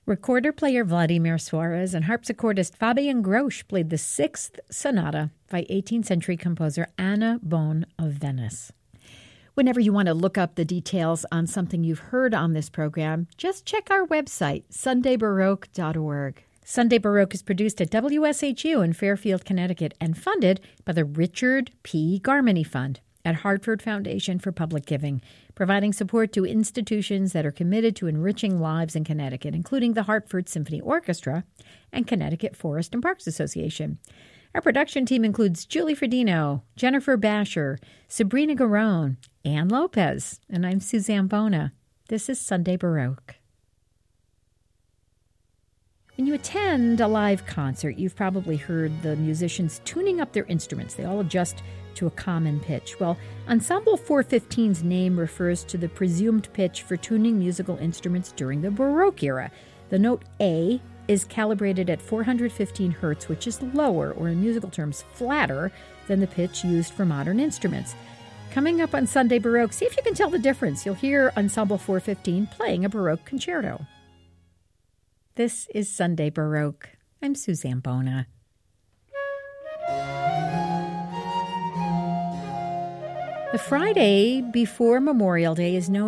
Recorder-player Vladimir Suarez and harpsichordist Fabian Grosch played the Sixth Sonata by 18th century composer Anna Bohn of Venice. Whenever you want to look up the details on something you've heard on this program, just check our website, sundaybaroque.org. Sunday Baroque is produced at WSHU in Fairfield, Connecticut, and funded by the Richard P. Garmany Fund at Hartford Foundation for Public Giving, providing support to institutions that are committed to enriching lives in Connecticut, including the Hartford Symphony Orchestra and Connecticut Forest and Parks Association. Our production team includes Julie Fredino, Jennifer Basher, Sabrina Garone, Ann Lopez, and I'm Suzanne Bona. This is Sunday Baroque. When you attend a live concert, you've probably heard the musicians tuning up their instruments. They all adjust to a common pitch. Well, Ensemble 415's name refers to the presumed pitch for tuning musical instruments during the Baroque era. The note A is calibrated at 415 hertz, which is lower, or in musical terms, flatter, than the pitch used for modern instruments. Coming up on Sunday Baroque, see if you can tell the difference. You'll hear Ensemble 415 playing a Baroque concerto. This is Sunday Baroque. I'm Suzanne Bona. The Friday before Memorial Day is known